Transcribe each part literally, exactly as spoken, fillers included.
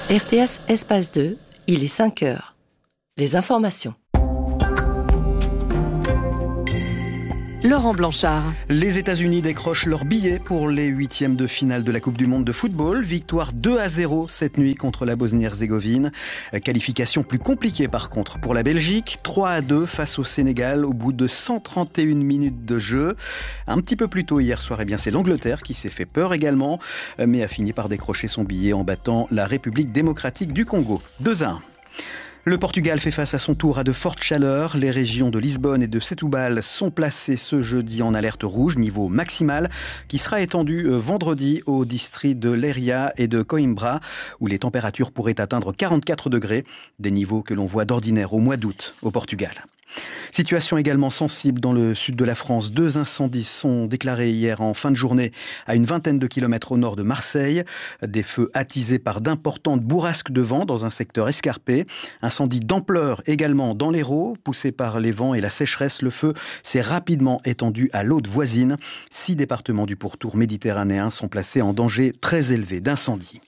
R T S Espace deux, il est cinq heures. Les informations. Laurent Blanchard. Les États-Unis décrochent leur billet pour les huitièmes de finale de la Coupe du Monde de football. Victoire deux à zéro cette nuit contre la Bosnie-Herzégovine. Qualification plus compliquée par contre pour la Belgique. trois à deux face au Sénégal au bout de cent trente et une minutes de jeu. Un petit peu plus tôt hier soir, eh bien c'est l'Angleterre qui s'est fait peur également, mais a fini par décrocher son billet en battant la République démocratique du Congo. deux à un. Le Portugal fait face à son tour à de fortes chaleurs. Les régions de Lisbonne et de Setúbal sont placées ce jeudi en alerte rouge, niveau maximal, qui sera étendu vendredi aux districts de Leiria et de Coimbra, où les températures pourraient atteindre quarante-quatre degrés, des niveaux que l'on voit d'ordinaire au mois d'août au Portugal. Situation également sensible dans le sud de la France. Deux incendies sont déclarés hier en fin de journée à une vingtaine de kilomètres au nord de Marseille. Des feux attisés par d'importantes bourrasques de vent dans un secteur escarpé. Incendie d'ampleur également dans l'Hérault. Poussé par les vents et la sécheresse, le feu s'est rapidement étendu à l'Aude voisine. Six départements du pourtour méditerranéen sont placés en danger très élevé d'incendie.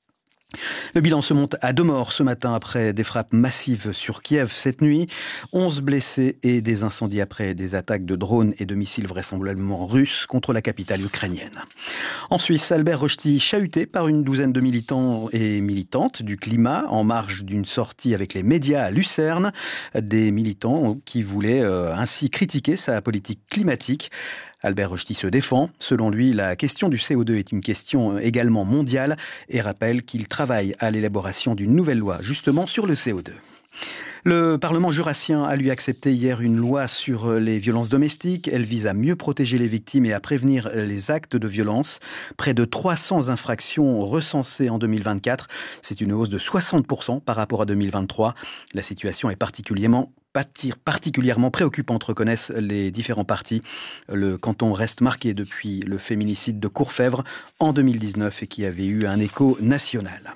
Le bilan se monte à deux morts ce matin après des frappes massives sur Kiev cette nuit. onze blessés et des incendies après des attaques de drones et de missiles vraisemblablement russes contre la capitale ukrainienne. En Suisse, Albert Rochety chahuté par une douzaine de militants et militantes du climat en marge d'une sortie avec les médias à Lucerne. Des militants qui voulaient ainsi critiquer sa politique climatique. Albert Rochety se défend. Selon lui, la question du C O deux est une question également mondiale et rappelle qu'il travaille à l'élaboration d'une nouvelle loi justement sur le C O deux. Le Parlement jurassien a lui accepté hier une loi sur les violences domestiques. Elle vise à mieux protéger les victimes et à prévenir les actes de violence. Près de trois cents infractions recensées en deux mille vingt-quatre. C'est une hausse de soixante pour cent par rapport à deux mille vingt-trois. La situation est particulièrement particulièrement préoccupante, reconnaissent les différents partis. Le canton reste marqué depuis le féminicide de Courfèvre en deux mille dix-neuf et qui avait eu un écho national.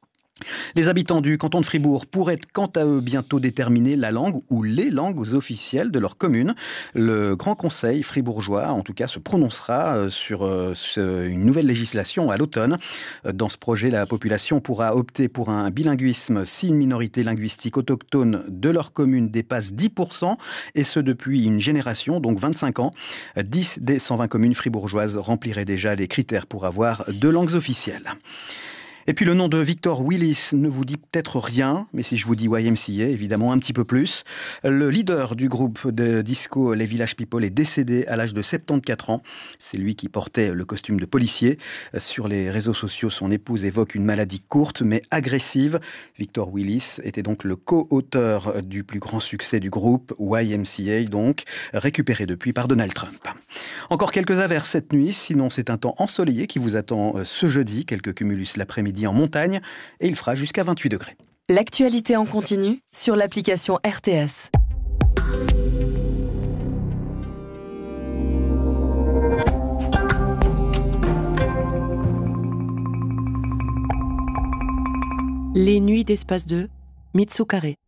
Les habitants du canton de Fribourg pourraient quant à eux bientôt déterminer la langue ou les langues officielles de leur commune. Le Grand Conseil fribourgeois, en tout cas, se prononcera sur une nouvelle législation à l'automne. Dans ce projet, la population pourra opter pour un bilinguisme si une minorité linguistique autochtone de leur commune dépasse dix pour cent, et ce depuis une génération, donc vingt-cinq ans. dix des cent vingt communes fribourgeoises rempliraient déjà les critères pour avoir deux langues officielles. Et puis le nom de Victor Willis ne vous dit peut-être rien, mais si je vous dis Y M C A, évidemment un petit peu plus. Le leader du groupe de disco Les Village People est décédé à l'âge de soixante-quatorze ans. C'est lui qui portait le costume de policier. Sur les réseaux sociaux, son épouse évoque une maladie courte mais agressive. Victor Willis était donc le co-auteur du plus grand succès du groupe, Y M C A donc, récupéré depuis par Donald Trump. Encore quelques averses cette nuit, sinon c'est un temps ensoleillé qui vous attend ce jeudi, quelques cumulus l'après-midi en montagne, et il fera jusqu'à vingt-huit degrés. L'actualité en continu sur l'application R T S. Les nuits d'Espace deux, Mitsu Carré.